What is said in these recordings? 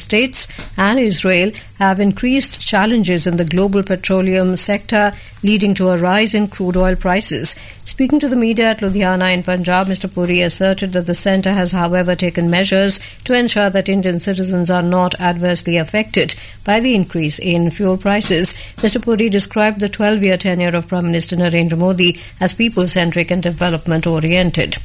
States and Israel have increased challenges in the global petroleum sector, leading to a rise in crude oil prices. Speaking to the media at Ludhiana in Punjab, Mr. Puri asserted that the centre has, however, taken measures to ensure that Indian citizens are not adversely affected by the increase in fuel prices. Mr. Puri described the 12-year tenure of Prime Minister Narendra Modi as people-centric and development-oriented.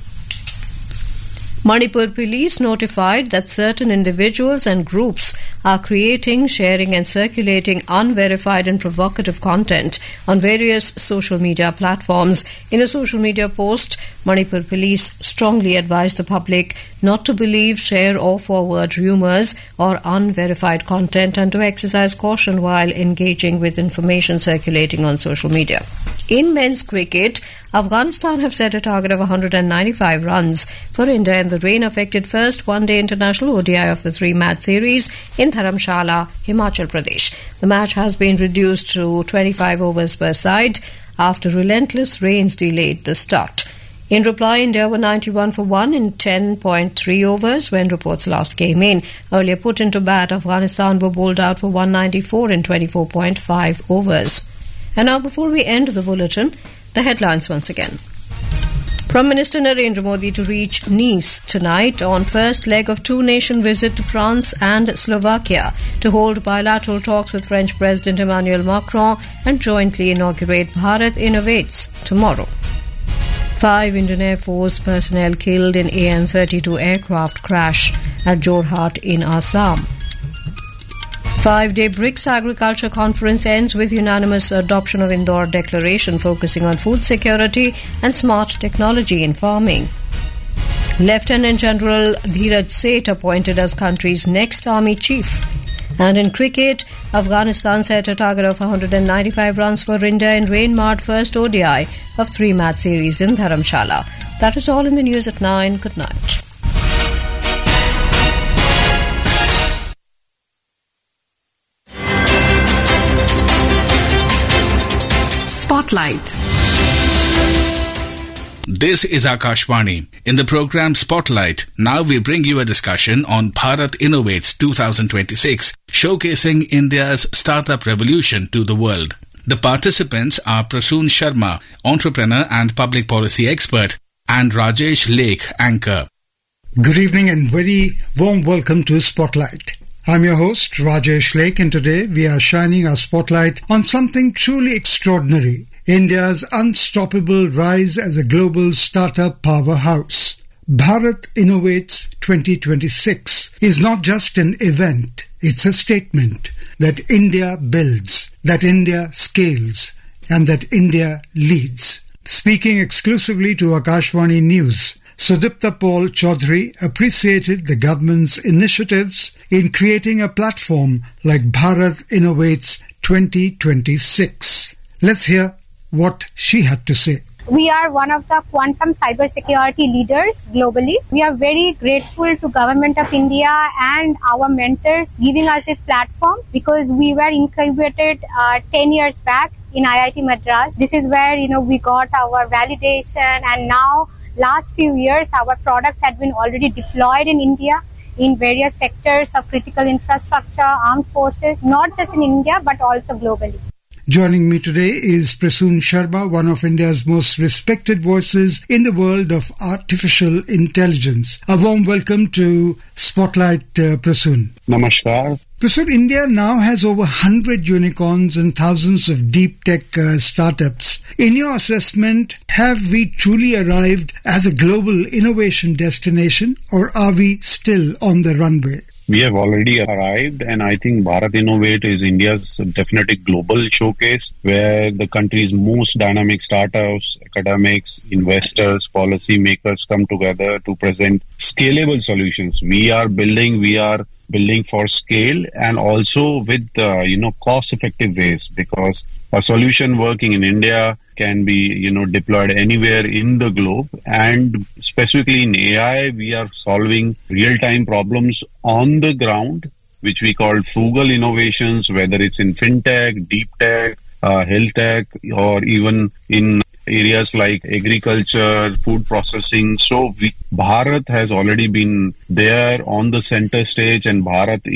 Manipur police notified that certain individuals and groups are creating, sharing and circulating unverified and provocative content on various social media platforms. In a social media post, Manipur police strongly advised the public not to believe, share or forward rumours or unverified content and to exercise caution while engaging with information circulating on social media. In men's cricket, Afghanistan have set a target of 195 runs for India in the rain-affected first one-day international ODI of the three-match series in Dharamshala, Himachal Pradesh. The match has been reduced to 25 overs per side after relentless rains delayed the start. In reply, India were 91 for 1 in 10.3 overs when reports last came in. Earlier put into bat, Afghanistan were bowled out for 194 in 24.5 overs. And now, before we end the bulletin, the headlines once again. Prime Minister Narendra Modi to reach Nice tonight on first leg of two-nation visit to France and Slovakia to hold bilateral talks with French President Emmanuel Macron and jointly inaugurate Bharat Innovates tomorrow. 5 Indian Air Force personnel killed in AN-32 aircraft crash at Jorhat in Assam. 5-day BRICS Agriculture Conference ends with unanimous adoption of Indore Declaration focusing on food security and smart technology in farming. Lieutenant General Dheeraj Seth appointed as country's next army chief. And in cricket, Afghanistan set a target of 195 runs for India in rain-marred first ODI of three-match series in Dharamshala. That is all in the news at 9. Good night. Spotlight. This is Akashvani. In the program Spotlight, now we bring you a discussion on Bharat Innovates 2026, showcasing India's startup revolution to the world. The participants are Prasoon Sharma, entrepreneur and public policy expert, and Rajesh Lake, anchor. Good evening and very warm welcome to Spotlight. I'm your host, Rajesh Lake, and today we are shining our spotlight on something truly extraordinary, India's unstoppable rise as a global startup powerhouse. Bharat Innovates 2026 is not just an event, it's a statement that India builds, that India scales, and that India leads. Speaking exclusively to Akashvani News, Sudipta Paul Chaudhary appreciated the government's initiatives in creating a platform like Bharat Innovates 2026. Let's hear what she had to say. We are one of the quantum cybersecurity leaders globally. We are very grateful to Government of India and our mentors giving us this platform because we were incubated 10 years back in IIT Madras. This is where we got our validation, and now last few years our products had been already deployed in India in various sectors of critical infrastructure, armed forces, not just in India but also globally. Joining me today is Prasoon Sharma, one of India's most respected voices in the world of artificial intelligence. A warm welcome to Spotlight, Prasoon. Namaskar. Prasoon, India now has over 100 unicorns and thousands of deep tech startups. In your assessment, have we truly arrived as a global innovation destination, or are we still on the runway? We have already arrived, and I think Bharat Innovate is India's definitely global showcase where the country's most dynamic startups, academics, investors, policy makers come together to present scalable solutions. We are building for scale and also with cost-effective ways, because a solution working in India can be deployed anywhere in the globe. And specifically in AI, we are solving real-time problems on the ground, which we call frugal innovations, whether it's in fintech, deep tech, health tech, or even in areas like agriculture, food processing. So Bharat has already been there on the center stage, and Bharat